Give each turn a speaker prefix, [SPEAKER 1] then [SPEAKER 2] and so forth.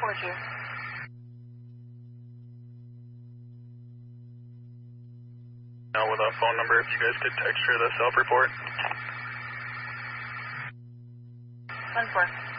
[SPEAKER 1] report you.
[SPEAKER 2] Now with a phone number, if you guys could text her the self-report.
[SPEAKER 1] 1-4.